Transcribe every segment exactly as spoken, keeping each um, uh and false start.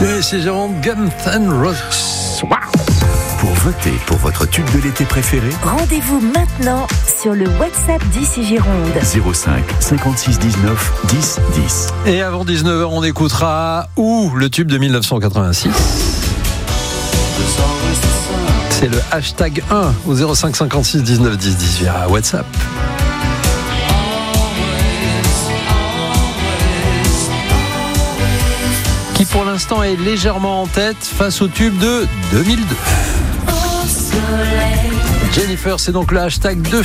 Et c'est Jérôme Guns N' Roses. Wow. Pour voter pour votre tube de l'été préféré, rendez-vous maintenant sur le WhatsApp d'Ici Gironde. zéro cinq cinquante-six dix-neuf dix dix. Et avant dix-neuf heures, on écoutera où le tube de dix-neuf cent quatre-vingt-six. C'est le hashtag un au zéro cinq cinquante-six dix-neuf dix dix via WhatsApp. Qui pour l'instant est légèrement en tête face au tube de deux mille deux. Jennifer, c'est donc le hashtag deux.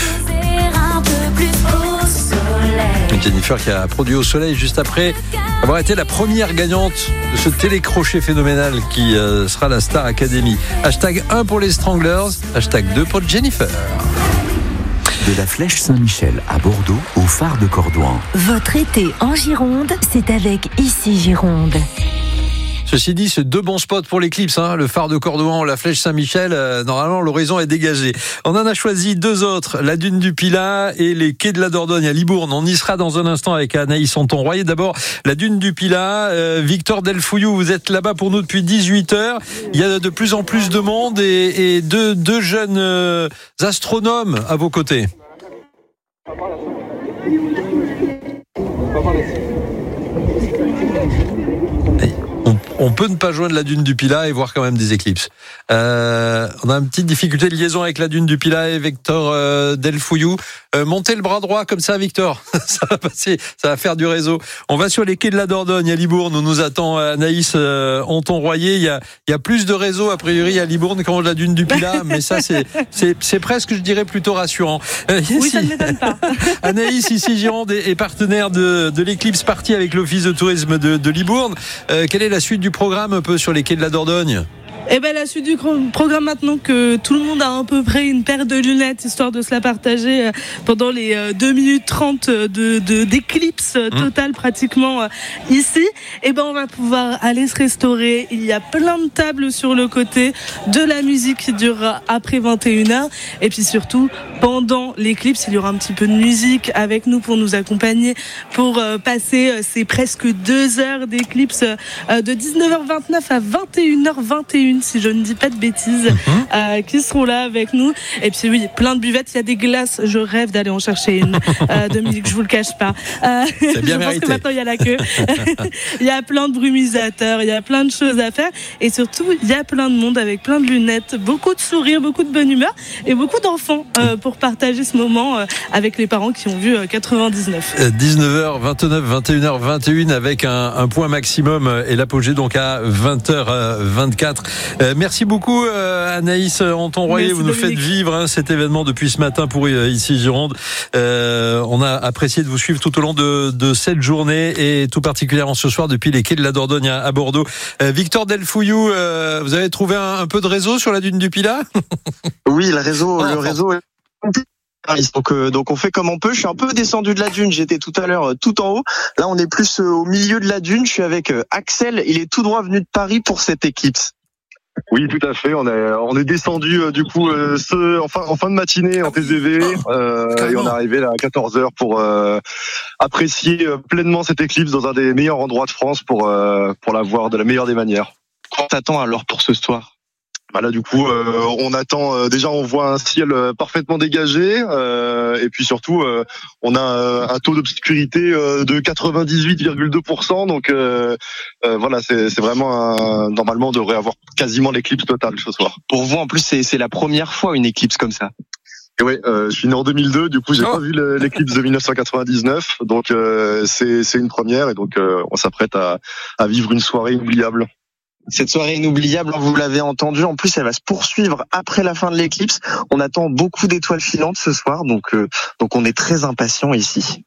Jennifer qui a produit Au Soleil juste après avoir été la première gagnante de ce télécrochet phénoménal qui euh, sera la Star Academy. Hashtag un pour les Stranglers, hashtag deux pour Jennifer. De la Flèche Saint-Michel à Bordeaux au phare de Cordouan. Votre été en Gironde, c'est avec Ici Gironde. Ceci dit, c'est deux bons spots pour l'éclipse, hein. Le phare de Cordouan, la Flèche Saint-Michel, euh, normalement l'horizon est dégagé. On en a choisi deux autres, la dune du Pilat et les quais de la Dordogne à Libourne. On y sera dans un instant avec Anaïs Honton-Royer. D'abord, la dune du Pilat, euh, Victor Delfouillou, vous êtes là-bas pour nous depuis dix-huit heures. Il y a de plus en plus de monde et, et deux, deux jeunes euh, astronomes à vos côtés. On peut ne pas joindre la dune du Pilat et voir quand même des éclipses. Euh, on a une petite difficulté de liaison avec la dune du Pilat et Victor euh, Delfouillou. Euh, montez le bras droit comme ça, Victor. Ça va passer, ça va faire du réseau. On va sur les quais de la Dordogne à Libourne où nous attend Anaïs euh, Honton-Royer. Il y a, il y a plus de réseau a priori à Libourne qu'en la dune du Pilat, mais ça c'est, c'est, c'est presque, je dirais, plutôt rassurant. Euh, oui, si, ça ne m'étonne pas. Anaïs, ici Gironde est, est partenaire de, de l'éclipse partie avec l'office de tourisme de, de Libourne. Euh, quelle est la suite du programme un peu sur les quais de la Dordogne? Eh ben la suite du programme, maintenant que tout le monde a à peu près une paire de lunettes histoire de se la partager pendant les deux minutes trente de, de, d'éclipse totale pratiquement ici, eh ben on va pouvoir aller se restaurer. Il y a plein de tables sur le côté, de la musique qui durera après vingt et une heures et puis surtout pendant l'éclipse il y aura un petit peu de musique avec nous pour nous accompagner pour passer ces presque deux heures d'éclipse de dix-neuf heures vingt-neuf à vingt et une heures vingt et une si je ne dis pas de bêtises, mm-hmm. euh, qui seront là avec nous. Et puis oui, plein de buvettes, il y a des glaces, je rêve d'aller en chercher une. Euh, Dominique, je vous le cache pas. Euh, C'est bien je mérité. pense que maintenant il y a la queue. Il y a plein de brumisateurs, il y a plein de choses à faire. Et surtout, il y a plein de monde avec plein de lunettes, beaucoup de sourires, beaucoup de bonne humeur et beaucoup d'enfants euh, pour partager ce moment euh, avec les parents qui ont vu euh, quatre-vingt-dix-neuf. dix-neuf heures vingt-neuf, vingt et une heures vingt et une avec un, un point maximum et l'apogée donc à vingt heures vingt-quatre. Euh, merci beaucoup euh, Anaïs Honton-Royer, vous nous Dominique. Faites vivre hein, cet événement depuis ce matin pour euh, Ici Gironde. Euh, on a apprécié de vous suivre tout au long de, de cette journée et tout particulièrement ce soir depuis les quais de la Dordogne à, à Bordeaux. Euh, Victor Delfouillou, euh, vous avez trouvé un, un peu de réseau sur la dune du Pilat? Oui, le réseau, ah, le réseau est... Donc, euh, donc on fait comme on peut. Je suis un peu descendu de la dune. J'étais tout à l'heure euh, tout en haut. Là, on est plus euh, au milieu de la dune. Je suis avec euh, Axel. Il est tout droit venu de Paris pour cette éclipse. Oui, tout à fait. On est on est descendu euh, du coup euh, ce, en, fin, en fin de matinée en T G V euh, et on est arrivé là à quatorze heures pour euh, apprécier euh, pleinement cette éclipse dans un des meilleurs endroits de France pour euh, pour la voir de la meilleure des manières. Qu'on t'attend alors pour ce soir? Bah là du coup euh, on attend euh, déjà on voit un ciel euh, parfaitement dégagé euh, et puis surtout euh, on a euh, un taux d'obscurité euh, de quatre-vingt-dix-huit virgule deux pour cent donc euh, euh, voilà c'est c'est vraiment un, normalement on devrait avoir quasiment l'éclipse totale ce soir. Pour vous en plus c'est c'est la première fois une éclipse comme ça. Et oui, euh, je suis né en deux mille deux, du coup j'ai oh. pas vu le, l'éclipse de dix-neuf cent quatre-vingt-dix-neuf, donc euh, c'est c'est une première et donc euh, on s'apprête à à vivre une soirée inoubliable. Cette soirée inoubliable, vous l'avez entendu, en plus elle va se poursuivre après la fin de l'éclipse. On attend beaucoup d'étoiles filantes ce soir, donc euh, donc on est très impatients ici.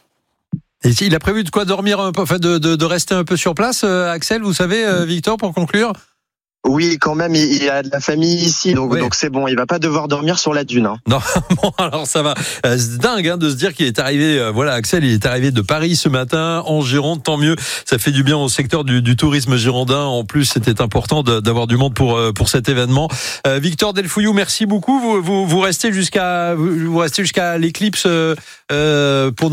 Et il a prévu de quoi dormir un peu, enfin de, de, de rester un peu sur place, euh, Axel, vous savez, euh, Victor, pour conclure? Oui, quand même, il y a de la famille ici, donc oui. donc c'est bon, il va pas devoir dormir sur la dune. Hein. Non, bon, alors ça va. Euh, c'est dingue hein, de se dire qu'il est arrivé, euh, voilà, Axel, il est arrivé de Paris ce matin, en Gironde, tant mieux. Ça fait du bien au secteur du, du tourisme girondin. En plus, c'était important de, d'avoir du monde pour euh, pour cet événement. Euh, Victor Delfouillou, merci beaucoup. Vous vous, vous restez jusqu'à vous restez jusqu'à l'éclipse euh, pour